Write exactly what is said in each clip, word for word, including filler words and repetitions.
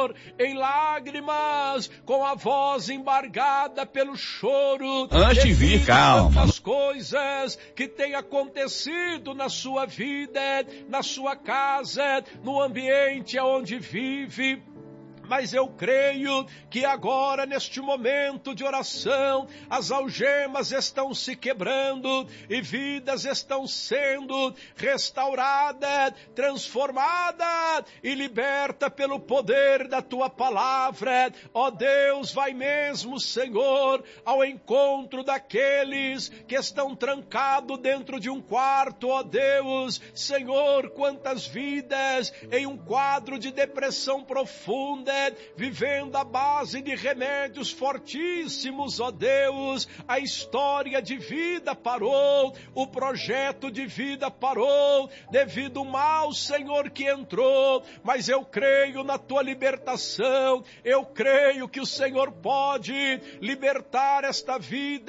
Senhor, em lágrimas, com a voz embargada pelo choro. Antes de vir, calma. As coisas que têm acontecido na sua vida, na sua casa, no ambiente onde vive. Mas eu creio que agora, neste momento de oração, as algemas estão se quebrando e vidas estão sendo restauradas, transformadas e libertas pelo poder da Tua palavra. Ó Deus, vai mesmo, Senhor, ao encontro daqueles que estão trancados dentro de um quarto. Ó Deus, Senhor, quantas vidas em um quadro de depressão profunda, vivendo à base de remédios fortíssimos. Ó Deus, a história de vida parou, o projeto de vida parou, devido ao mal, Senhor, que entrou. Mas eu creio na Tua libertação, eu creio que o Senhor pode libertar esta vida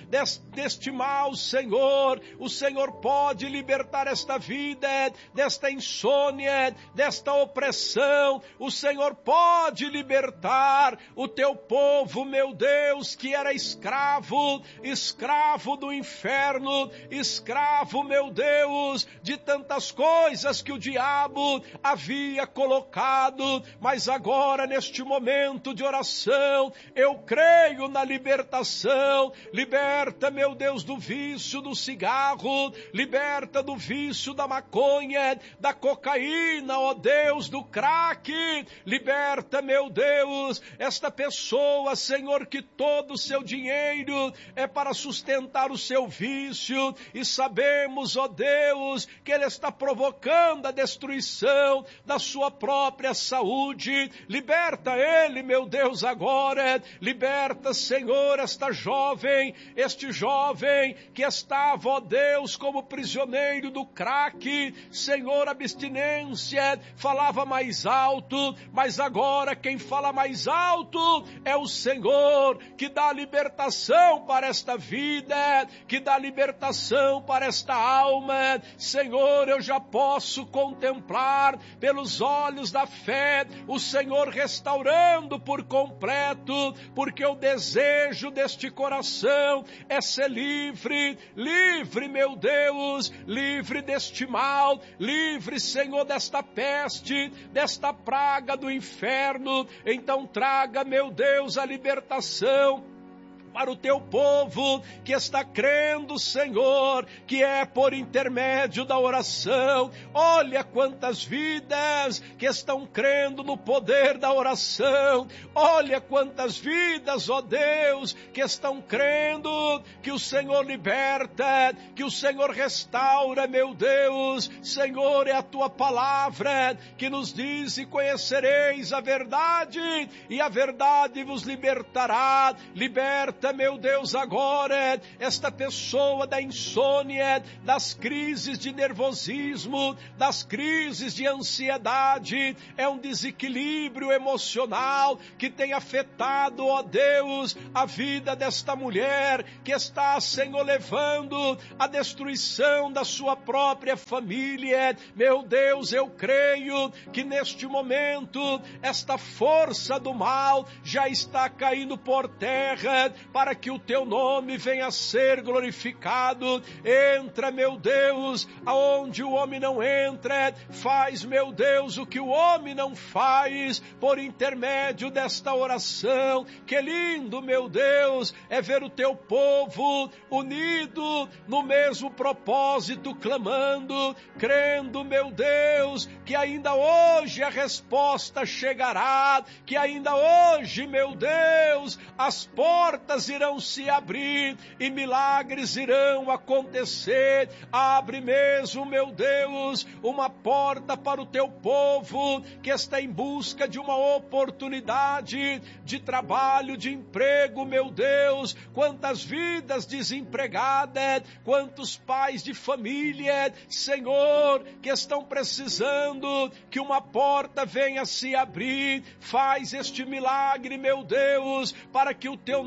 deste mal, Senhor. O Senhor pode libertar esta vida desta insônia, desta opressão. O Senhor pode Pode libertar o Teu povo, meu Deus, que era escravo, escravo do inferno, escravo, meu Deus, de tantas coisas que o diabo havia colocado. Mas agora, neste momento de oração, eu creio na libertação. Liberta, meu Deus, do vício do cigarro, liberta do vício da maconha, da cocaína, ó Deus, do crack, liberta, meu Deus, esta pessoa, Senhor, que todo o seu dinheiro é para sustentar o seu vício, e sabemos, ó Deus, que ele está provocando a destruição da sua própria saúde. Liberta ele, meu Deus, agora. Liberta, Senhor, esta jovem, este jovem que estava, ó Deus, como prisioneiro do crack. Senhor, abstinência, falava mais alto, mas agora Agora quem fala mais alto é o Senhor, que dá libertação para esta vida, que dá libertação para esta alma. Senhor, eu já posso contemplar pelos olhos da fé o Senhor restaurando por completo, porque o desejo deste coração é ser livre, livre, meu Deus, livre deste mal, livre, Senhor, desta peste, desta praga do inferno. Então traga, meu Deus, a libertação para o Teu povo que está crendo, Senhor, que é por intermédio da oração. Olha quantas vidas que estão crendo no poder da oração. Olha quantas vidas, ó Deus, que estão crendo que o Senhor liberta, que o Senhor restaura, meu Deus. Senhor, é a Tua palavra que nos diz: e conhecereis a verdade, e a verdade vos libertará. Liberta, meu Deus, agora esta pessoa da insônia, das crises de nervosismo, das crises de ansiedade. É um desequilíbrio emocional que tem afetado, ó Deus, a vida desta mulher que está, Senhor, levando a destruição da sua própria família. Meu Deus, eu creio que neste momento esta força do mal já está caindo por terra, para que o Teu nome venha a ser glorificado. Entra, meu Deus, aonde o homem não entra. Faz, meu Deus, o que o homem não faz, por intermédio desta oração. Que lindo, meu Deus, é ver o Teu povo unido no mesmo propósito, clamando, crendo, meu Deus, que ainda hoje a resposta chegará, que ainda hoje, meu Deus, as portas irão se abrir e milagres irão acontecer. Abre mesmo, meu Deus, uma porta para o Teu povo que está em busca de uma oportunidade de trabalho, de emprego, meu Deus. Quantas vidas desempregadas, quantos pais de família, Senhor, que estão precisando que uma porta venha se abrir. Faz este milagre, meu Deus, para que o Teu nome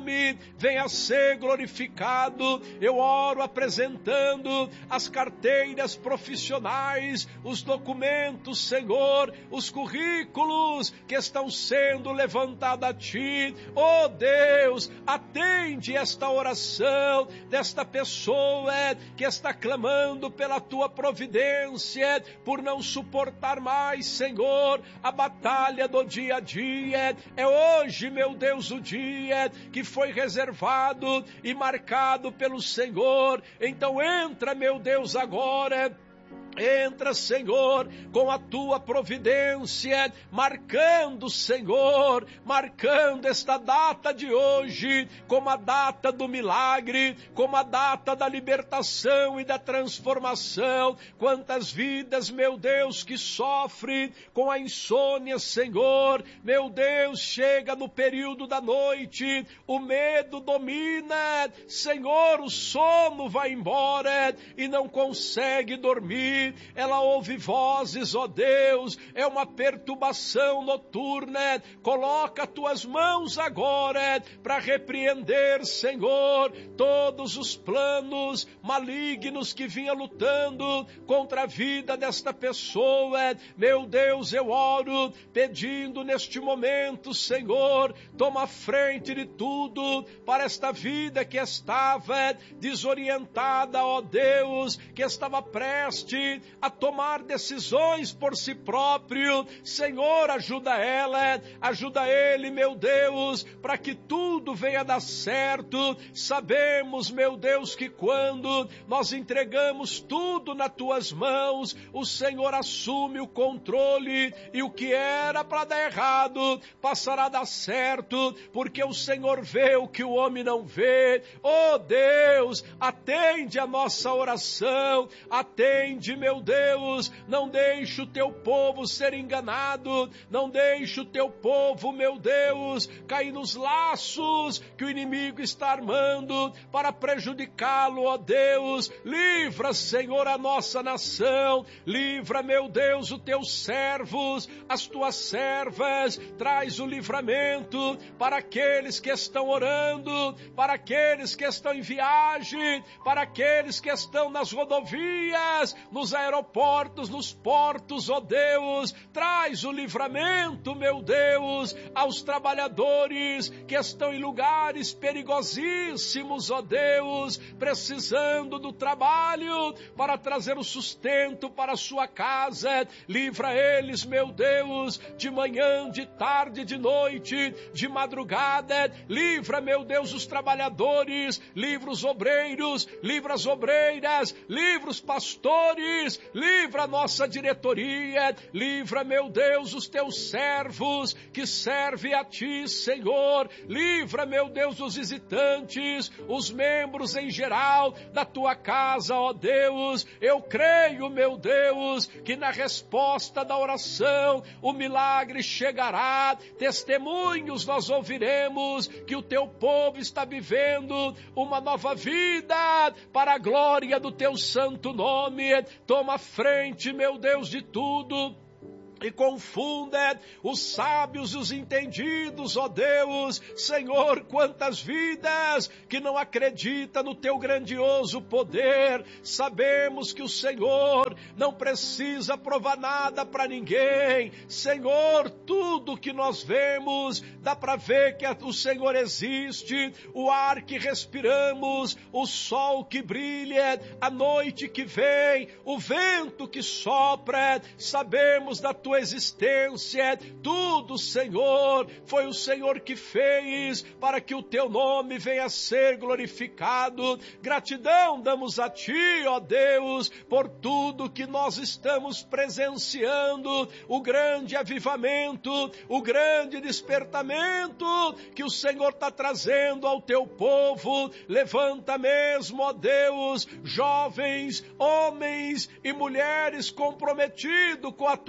nome venha ser glorificado. Eu oro apresentando as carteiras profissionais, os documentos, Senhor, os currículos que estão sendo levantados a Ti. Oh Deus, atende esta oração desta pessoa que está clamando pela Tua providência, por não suportar mais, Senhor, a batalha do dia a dia. É hoje, meu Deus, o dia que foi reservado e marcado pelo Senhor. Então entra, meu Deus, agora. Entra, Senhor, com a Tua providência, marcando, Senhor, marcando esta data de hoje, como a data do milagre, como a data da libertação e da transformação. Quantas vidas, meu Deus, que sofrem com a insônia, Senhor, meu Deus, chega no período da noite, o medo domina, Senhor, o sono vai embora e não consegue dormir. Ela ouve vozes, ó Deus, é uma perturbação noturna. Coloca Tuas mãos agora para repreender, Senhor, todos os planos malignos que vinha lutando contra a vida desta pessoa. Meu Deus, eu oro pedindo neste momento, Senhor, toma frente de tudo para esta vida que estava desorientada, ó Deus, que estava prestes a tomar decisões por si próprio. Senhor, ajuda ela, ajuda ele, meu Deus, para que tudo venha dar certo. Sabemos, meu Deus, que quando nós entregamos tudo nas Tuas mãos, o Senhor assume o controle e o que era para dar errado passará a dar certo, porque o Senhor vê o que o homem não vê. Oh Deus, atende a nossa oração, atende, meu Deus, não deixe o Teu povo ser enganado, não deixe o Teu povo, meu Deus, cair nos laços que o inimigo está armando para prejudicá-lo, ó Deus. Livra, Senhor, a nossa nação, livra, meu Deus, os Teus servos, as Tuas servas, traz o livramento para aqueles que estão orando, para aqueles que estão em viagem, para aqueles que estão nas rodovias, nos aeroportos, nos portos, ó Deus. Traz o livramento, meu Deus, aos trabalhadores que estão em lugares perigosíssimos, ó Deus, precisando do trabalho para trazer o sustento para a sua casa. Livra eles, meu Deus, de manhã, de tarde, de noite, de madrugada. Livra, meu Deus, os trabalhadores, livra os obreiros, livra as obreiras, livra os pastores, livra a nossa diretoria, livra, meu Deus, os Teus servos que servem a Ti, Senhor. Livra, meu Deus, os visitantes, os membros em geral da Tua casa, ó Deus. Eu creio, meu Deus, que na resposta da oração o milagre chegará. Testemunhos nós ouviremos que o Teu povo está vivendo uma nova vida para a glória do Teu santo nome. Toma frente, meu Deus, de tudo. E confunde os sábios e os entendidos, ó Deus. Senhor, quantas vidas que não acreditam no Teu grandioso poder. Sabemos que o Senhor não precisa provar nada para ninguém. Senhor, tudo que nós vemos, dá para ver que o Senhor existe. O ar que respiramos, o sol que brilha, a noite que vem, o vento que sopra. Sabemos da Tua existência, tudo, Senhor, foi o Senhor que fez para que o Teu nome venha a ser glorificado. Gratidão damos a Ti, ó Deus, por tudo que nós estamos presenciando, o grande avivamento, o grande despertamento que o Senhor está trazendo ao Teu povo. Levanta mesmo, ó Deus, jovens, homens e mulheres comprometidos com a Tua palavra,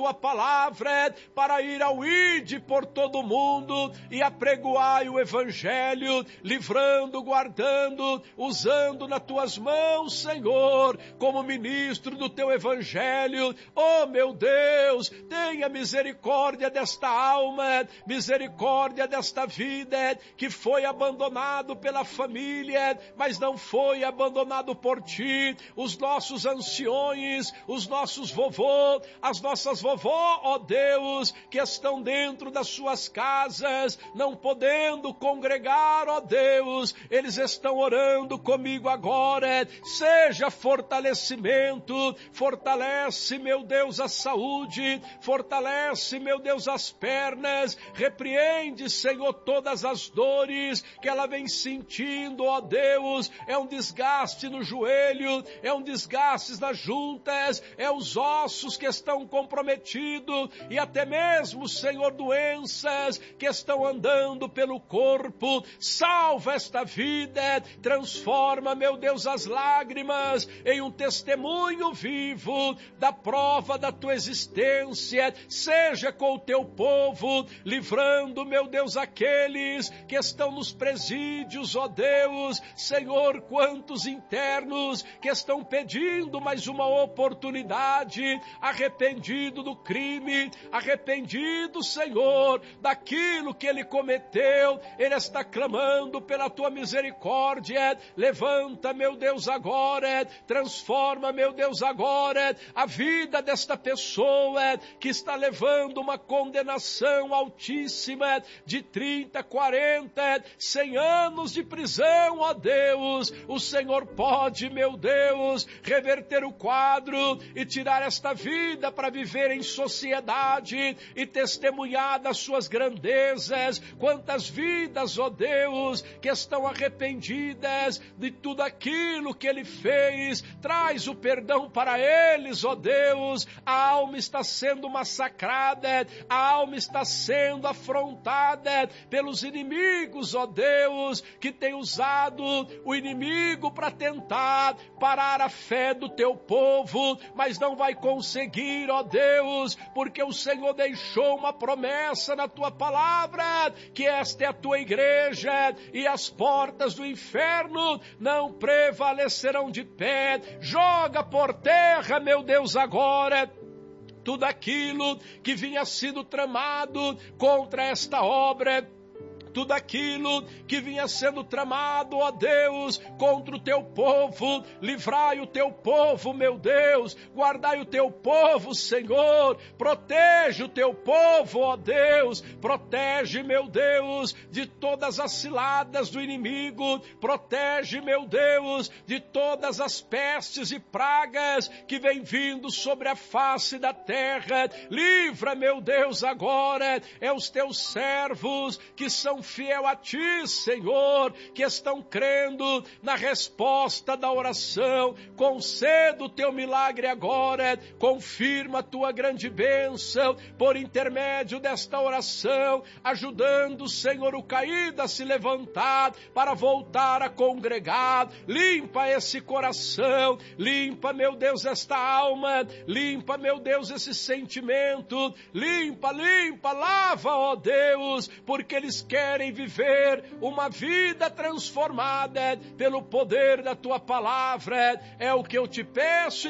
palavra para ir ao ide por todo mundo e apregoai o evangelho, livrando, guardando, usando nas tuas mãos, Senhor, como ministro do teu evangelho. Oh, meu Deus, tenha misericórdia desta alma, misericórdia desta vida que foi abandonado pela família, mas não foi abandonado por ti. Os nossos anciões, os nossos vovô, as nossas vovó, ó Deus, que estão dentro das suas casas, não podendo congregar, ó Deus, eles estão orando comigo agora. Seja fortalecimento, fortalece, meu Deus, a saúde, fortalece, meu Deus, as pernas, repreende, Senhor, todas as dores que ela vem sentindo, ó Deus. É um desgaste no joelho, é um desgaste nas juntas, é os ossos que estão comprometidos e até mesmo, Senhor, doenças que estão andando pelo corpo. Salva esta vida, transforma, meu Deus, as lágrimas em um testemunho vivo da prova da tua existência. Seja com o teu povo, livrando, meu Deus, aqueles que estão nos presídios, ó Deus. Senhor, quantos internos que estão pedindo mais uma oportunidade, arrependido do crime, arrependido, Senhor, daquilo que ele cometeu. Ele está clamando pela tua misericórdia. Levanta, meu Deus, agora, transforma, meu Deus, agora a vida desta pessoa que está levando uma condenação altíssima de trinta, quarenta, cem anos de prisão, ó Deus. O Senhor pode, meu Deus, reverter o quadro e tirar esta vida para viver em sociedade e testemunhar das suas grandezas. Quantas vidas, ó Deus, que estão arrependidas de tudo aquilo que ele fez. Traz o perdão para eles, ó Deus. A alma está sendo massacrada, a alma está sendo afrontada pelos inimigos, ó Deus, que tem usado o inimigo para tentar parar a fé do teu povo, mas não vai conseguir, ó Deus, porque o Senhor deixou uma promessa na tua palavra, que esta é a tua igreja e as portas do inferno não prevalecerão de pé. Joga por terra, meu Deus, agora tudo aquilo que vinha sido tramado contra esta obra, tudo aquilo que vinha sendo tramado, ó Deus, contra o teu povo. Livrai o teu povo, meu Deus, guardai o teu povo, Senhor, protege o teu povo, ó Deus, protege, meu Deus, de todas as ciladas do inimigo, protege, meu Deus, de todas as pestes e pragas que vem vindo sobre a face da terra. Livra, meu Deus, agora é os teus servos que são fiel a ti, Senhor, que estão crendo na resposta da oração. Conceda o teu milagre agora, confirma a tua grande bênção por intermédio desta oração, ajudando, Senhor, o caído a se levantar para voltar a congregar. Limpa esse coração, limpa, meu Deus, esta alma, limpa, meu Deus, esse sentimento, limpa, limpa, lava, ó Deus, porque eles querem viver uma vida transformada pelo poder da tua palavra. É o que eu te peço